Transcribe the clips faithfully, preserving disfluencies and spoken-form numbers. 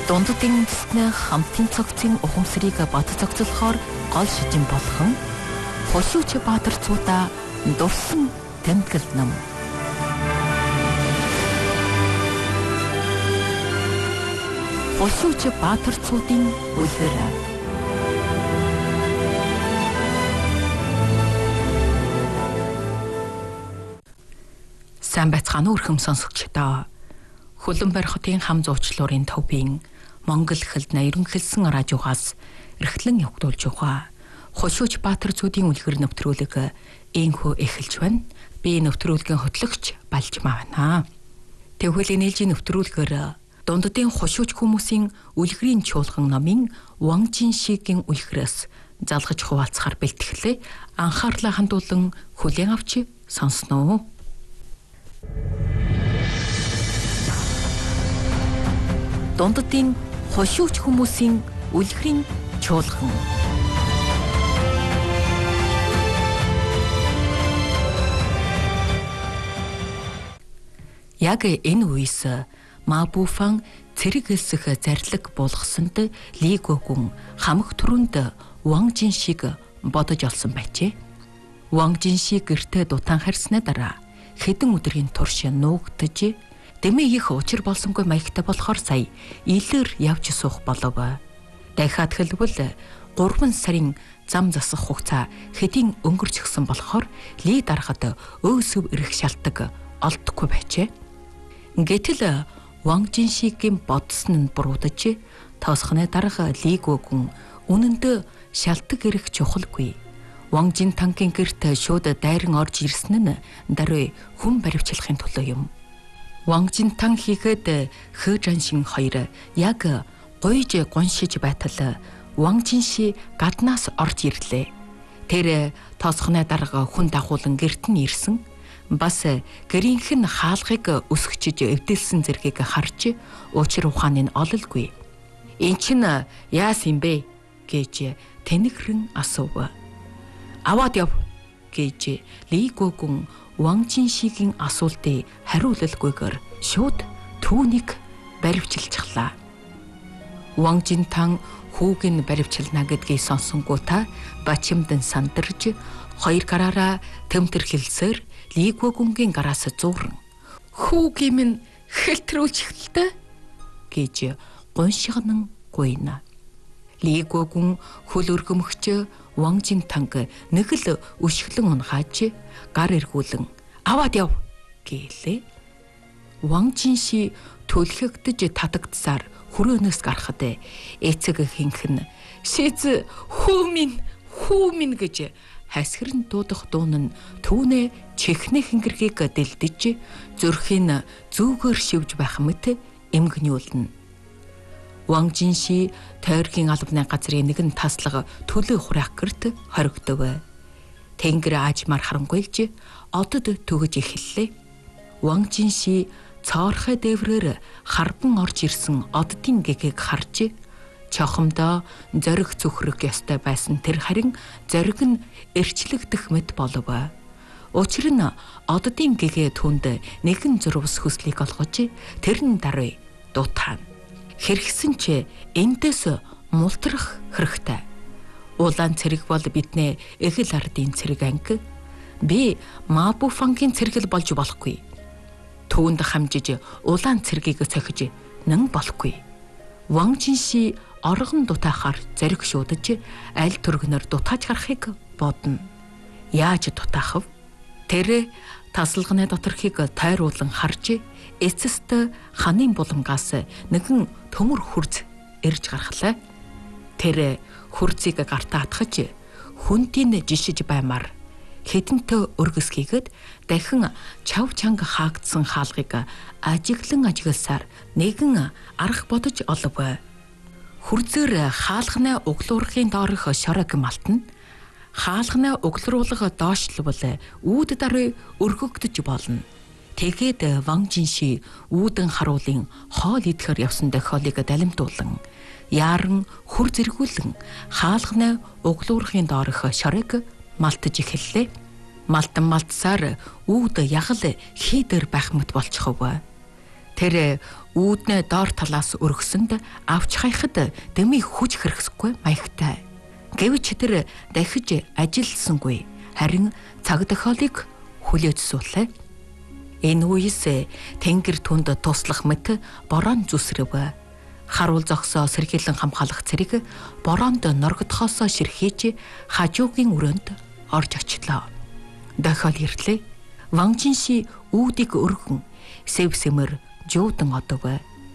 Дунддын эснэ хамтын цогцын ухамсарыг бат зохицолохоор гол шижин болгон Хошууч Баатарцуудаа дурсан тэмдэглэл нам. Хошууч Баатарцуудын үлгэр. Сайн байцгаана уу өрхөм сонсогчдоо. Хөлбөмбөр хотын хам зуучлуурын төвийн Монгол хэлний ерөнхийлсэн радиогоос эрхлэн явагдуулж байгаа Хошууч Баатарцуудын үлгэр нэвтрүүлэг энхүү эхэлж байна. Би нэвтрүүлгийн хөтлөгч Балжмаа байна. Тэгвэл нээлжийн нэвтрүүлгээр дунддын хошууч хүмүүсийн үлгэрийн чуулган номын Ван Жиншигийн үлгэрээс залгаж хуваалцахаар бэлтгэлээ. Анхаарлаа хандуулан хүлээн авч сонсноо. Дунддын хошууч хүмүүсийн үлгэрийн чуулган. Яг энэ үеэс Мабуфан цэрэг элсэх зарлиг болгосонд Ли Гогун хамаг түрүүнд Ван Жиншиг бодож олсон байжээ. Ван Жинши гэртээ дутаан харсны дараа хэдэн өдрийн турш нуугдж дэмээ их учир болсонгүй маягтай болохоор сая илээр явж суух болов. Дахиад хэлбэл гурван сарын зам засах хугацаа хэдийн өнгөрчихсөн болохоор Ли дарахад өөсөв ирэх шалтгаан олдохгүй байжээ. Гэтэл Ван Жиншигийн бодсон нь буруудаж тоосхны дарга Ли Гогун үнэндээ шалтгаан ирэх чухалгүй. Ван Жинтангийн гэрт шууд дайран орж ирсэн нь даруй хүн баривчлахын төлөө юм. Ван Жинтан хийхэд Хэ Жаншин хоёр яг гуйж гоншиж байтал Ван Жинши гаднаас орж ирлээ. Тэр тоосхны дарга хүн дагуулan гэрт нь ирсэн. Бас гэрийнх нь хаалгыг өсгчиж эвдэлсэн зэргийг харж учир ухааны нь ололгүй. Энд чинь яасан бэ гэж тэнэгрэн асуув. Аваад яв гэж Ли Гогун Ван Жиншигийн асуултыг хариулалгүйгээр шууд түүнийг баривчилчихлаа. Ван Жинтан хүүг нь баривчилна гэдгийг сонсонгуудаа бачимдан сандарж хоёр гараараа тэмтэрхэлсээр Ли Гогунгийн гараас зууран хүүгийн минь хэлтрүүлж эхэллээ гэж гоншигнан гуйна. Ли Гогун хөл өргөмөгч Ван Жинтанг нэг л өшгөлөн унгааж гар эргүүлэн аваад яв гэлээ. Ван Жинши төлхөгдөж татагдсаар хүрөөнөөс гарахад эцэг хинхэн шиз хүү минь хүү минь гэж хасгэрн дуудах дуун нь түүнээ чихнэ хингэргийг дэлдэж зүрхийн зүүгээр шивж байх мэт эмгэнүүлнэ. Ван Жинши тойргийн албаны газрын нэгэн таслага төлөө хураах гэрт хоригдов. Тэнгэр аажмаар харангуйлж одод төгөж эхэллээ. Ван Жинши цоорхой дээврээр харбан орж ирсэн оддын гэгийг харж чохомдоо зориг зүхрэх ёстой байсан тэр харин зориг нь эрчлэгдэх мэт болов. Учир нь оддын гэгээ түнд нэгэн зурвас хүслийг олгож тэр нь даруй дутаана. Хэрэгсэн ч эндээс мултрах хэрэгтэй. Улаан цэрэг бол биднээ эхэл ардын цэрэг анги. Би Мабуфангийн цэрэгэл болж болохгүй. Түүнд хамжиж улаан цэргийг цохиж нэн болохгүй. Ван Жинши оргон дутаахаар зориг шуудаж аль түргнөр дутааж гарахыг бодно. Яаж дутаах вэ? Тэр тасалганы доторхийг тойруулан харж эцэст ханын булангаас нэгэн төмөр хурц ирж гаргалаа. Тэр хурцыг гартаа атгаж хүндийн жишиж баймаар хэдэнтэй өргөс хийгээд дахин чав чанга хаагдсан хаалгыг ажиглан ажигласаар нэгэн арга бодож олов. Хурцээр хаалганы углуурхын доорх шорог малтна. Хаалганы углруулга доошлвол үүд даруй өргөгдөж болно. Тэгээд Ван Жинши үүдэн харуулын хоол идэхээр явсан тохиолыг далимтуулан яаран хүр зэргүүлэн хаалганы углуурхын доорх шорог малтаж эхэллээ. Малтан малтсаар үүд ягал хийдэр байх мэт болчихов. Тэр үүднээ доор талаас өргөсөнд авч хайхад дэмий хүч хэрэгсэхгүй маягтай. Гэвч тэр дахиж ажилласангүй. Харин цаг тохиолыг хүлээж суулаа. Энэ үеэс тэнгэр түнд туслах мэт борон зүсрэв. Харуул зогсоо сэргийлэн хамгаалах цэрэг бороонд норгодхоос ширхээж хажуугийн өрөөнд орж очлоо. Дохиол ирлээ. Ванжинши үүдийг өргөн сэвсэмэр жуудан одов.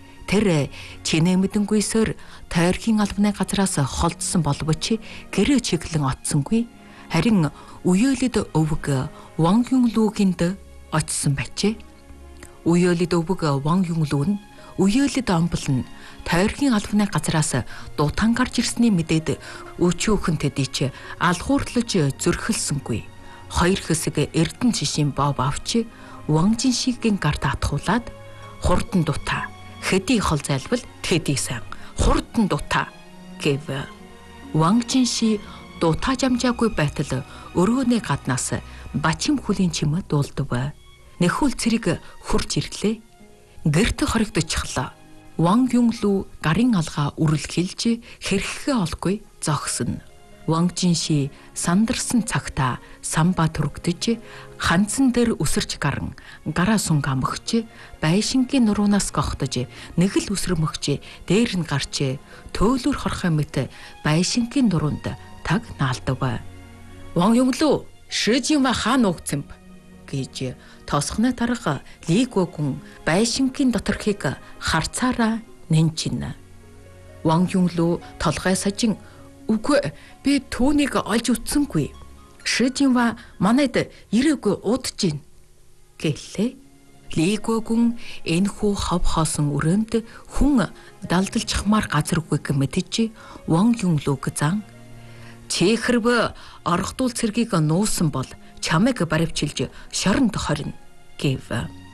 Тэр чинээ мэдэнгүйсээр тойргийн албаны газраас холдсон боловч гэрээ чиглэн отсонгүй. Харин уёолид өвөг Ван Юнлүгэнд очсон байжээ. Уёолид өвөг Ван Юнлүг нь уёолид омбол нь тойргийн албаны газраас дутан гарч ирсний мэдээд өчөөхөн тэдий алгуурлаж зөрхөлсөнгүй. Хоёр хэсэг эрдэн жишийн бов авч Ван Жиншигийн гарт атхуулаад хурдан дутаа хэдий хол зайлбал тэдий сан хурдан дутаа гэв. Ван Жинши дутаа жамжаагүй байтал өрөөнөө гаднаас бачим хүлийн чимээ дуулдав. Нэхүүл цэрэг хурж ирлээ. Гэрт хоригдчихлаа. Ван Юнлү гарын алгаа үрэлхэлж хэрхэхээ олгүй зогсоно. Ван Жинши сандарсан цагта самбаа түргдэж ханцан дээр өсөрч гаран гараа сунг амгч байшингийн нуруунаас гогтож нэг л өсрөмөгч дээр нь гарч төөлөөр хорхоо мэт байшингийн нуруунд таг наалдав. Ван Юнлү шижинва хаан угцэмб гэж тоосхны дарга Ли Гуогун байшингийн доторхийг харцаараа нэнчин. Ван Юнлү толгой сажин үгүй би түүнийг олж утсангүй. Шижинва манайд ирээгүй удаж гин гэлээ. Ли Гуогун энэхүү хов хоосон өрөөнд хүн далдалчхмаар газаргүй мэдэж Ван Юнлүг зан чи хэрвээ оргодуул цэргийг нуусан бол чамайг баривчилж шоронд хорно гэв.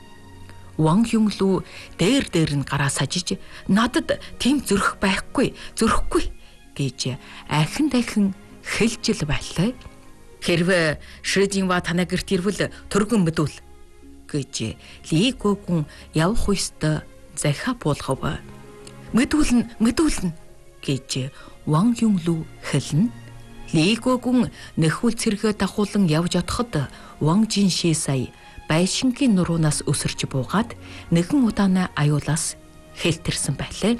Ван Юнлү дээр дээр нь гараа сажиж надад тийм зөрөх байхгүй зөрөхгүй гэж ахин дахин хэлжил байлаа. Хэрвээ Шижинва танаа гэрт ирвэл төргөн мэдүүл гэж Ли Гуогун явах үстэ захиа буулгав. Мэдүүлнэ мэдүүлнэ гэж Ван Юнлү хэлнэ. Ли Гуогун нэхүүл цэргээ дагуулan явж одоход Ван Жинши сая байшингийн нуруунаас өсөрч буугаад нэгэн удаанаа аюулаас хэлтэрсэн байлаа.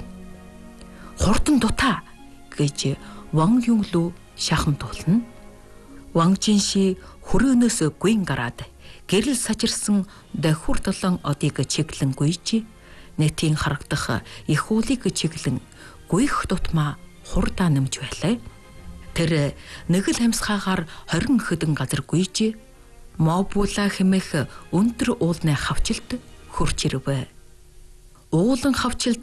Хурдан дутаа гэж Ван Юнлү шахамдуулна. Ван Жинши хөрөөнөөс гүйн гараад гэрэл сажирсан давхур толон одыг чиглэн гүйж нэтийн харагдах их уулыг чиглэн гүйх дутмаа хурдаа нэмж байлаа. Тэр нэг л хамсгаагаар хорин хөдөн газар гүйж мобула хэмээх өндөр уулны хавчилт хурч ирвэ. Уулан хавчилт